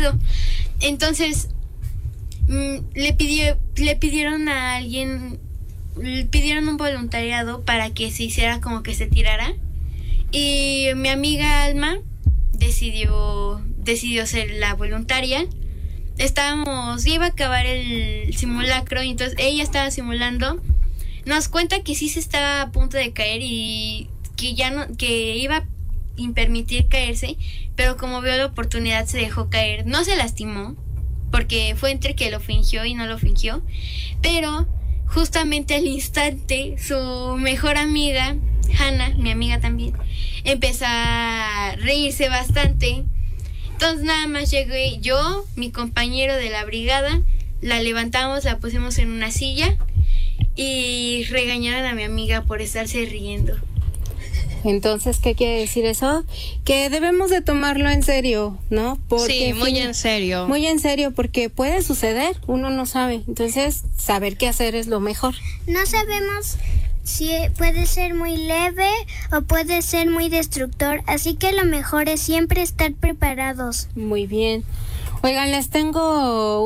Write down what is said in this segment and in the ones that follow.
seguido. Entonces le pidieron a alguien, le pidieron un voluntariado para que se hiciera como que se tirara, y mi amiga Alma decidió ser la voluntaria. Iba a acabar el simulacro, y entonces ella estaba simulando. Nos cuenta que sí se estaba a punto de caer y que ya no, que iba a permitir caerse, pero como vio la oportunidad se dejó caer. No se lastimó, porque fue entre que lo fingió y no lo fingió, pero justamente al instante su mejor amiga, Hannah, mi amiga también, empezó a reírse bastante. Entonces nada más llegué yo, mi compañero de la brigada, la levantamos, la pusimos en una silla y regañaron a mi amiga por estarse riendo. Entonces, ¿qué quiere decir eso? Que debemos de tomarlo en serio, ¿no? Porque sí, muy en serio. Muy en serio, porque puede suceder, uno no sabe. Entonces, saber qué hacer es lo mejor. No sabemos si puede ser muy leve o puede ser muy destructor, así que lo mejor es siempre estar preparados. Muy bien. Oigan, les tengo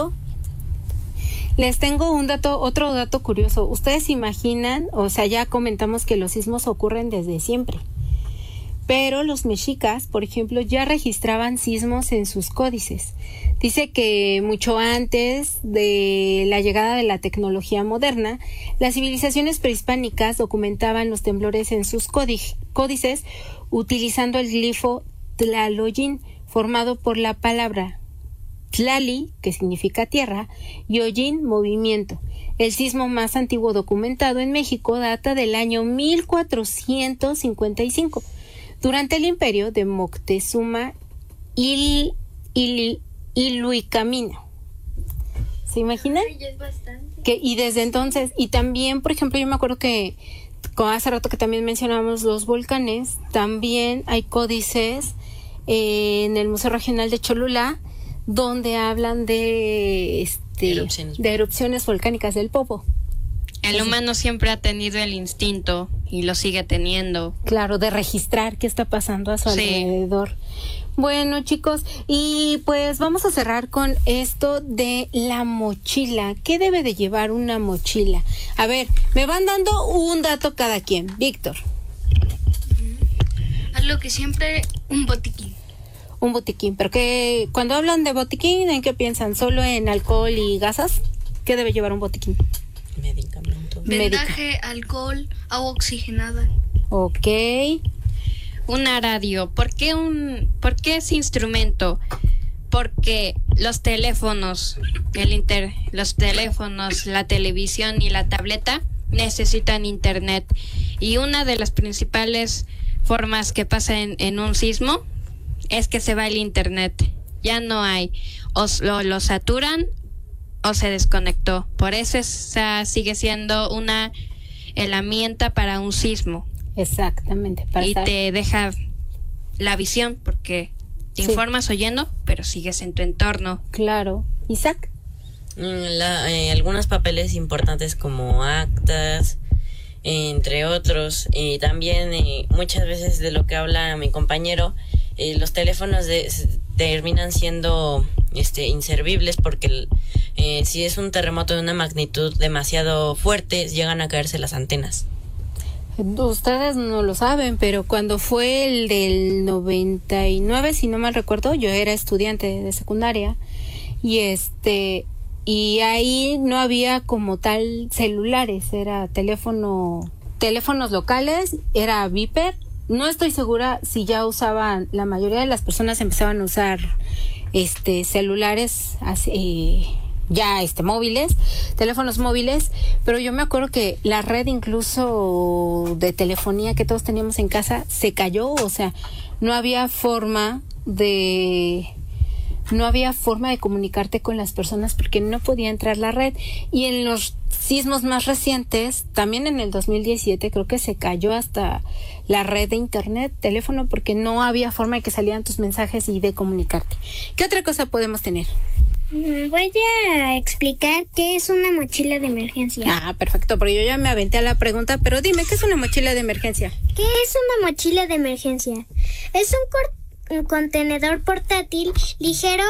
otro dato curioso. Ustedes imaginan, o sea, ya comentamos que los sismos ocurren desde siempre, pero los mexicas, por ejemplo, ya registraban sismos en sus códices. Dice que mucho antes de la llegada de la tecnología moderna, las civilizaciones prehispánicas documentaban los temblores en sus códices utilizando el glifo Tlaloyin, formado por la palabra Tlali, que significa tierra, y Oyin, movimiento. El sismo más antiguo documentado en México data del año 1455, durante el imperio de Moctezuma Iluicamino. ¿Se imaginan? Y desde entonces, y también, por ejemplo, yo me acuerdo que hace rato que también mencionamos los volcanes, también hay códices en el Museo Regional de Cholula, donde hablan de erupciones volcánicas del Popo. El humano siempre ha tenido el instinto y lo sigue teniendo. Claro, de registrar qué está pasando a su alrededor. Bueno, chicos, y pues vamos a cerrar con esto de la mochila. ¿Qué debe de llevar una mochila? A ver, me van dando un dato cada quien. Víctor. Algo que siempre, un botiquín. Un botiquín, pero que cuando hablan de botiquín, ¿en qué piensan? ¿Solo en alcohol y gasas? ¿Qué debe llevar un botiquín? Medicamento. Vendaje, alcohol, agua oxigenada. Ok. Una radio. ¿Por qué ese instrumento? Porque los teléfonos, la televisión y la tableta necesitan internet. Y una de las principales formas que pasa en un sismo es que se va el internet. Ya no hay. O lo saturan o se desconectó. Por eso esa sigue siendo una herramienta para un sismo. Exactamente. Y te deja la visión porque te informas oyendo, pero sigues en tu entorno. Claro. Isaac. Algunos papeles importantes como actas, entre otros, y también muchas veces de lo que habla mi compañero, los teléfonos terminan siendo inservibles porque si es un terremoto de una magnitud demasiado fuerte, llegan a caerse las antenas. Ustedes no lo saben, pero cuando fue el del 99, si no mal recuerdo, yo era estudiante de secundaria y ahí no había como tal celulares, era teléfonos locales, era Viper. No estoy segura si ya usaban, la mayoría de las personas empezaban a usar celulares móviles, teléfonos móviles, pero yo me acuerdo que la red incluso de telefonía que todos teníamos en casa se cayó, o sea, no había forma de comunicarte con las personas porque no podía entrar la red. Y en los sismos más recientes, también en el 2017, creo que se cayó hasta la red de internet, teléfono, porque no había forma de que salieran tus mensajes y de comunicarte. ¿Qué otra cosa podemos tener? Voy a explicar qué es una mochila de emergencia. Ah, perfecto, porque yo ya me aventé a la pregunta, pero dime, ¿qué es una mochila de emergencia? ¿Qué es una mochila de emergencia? Es un contenedor portátil ligero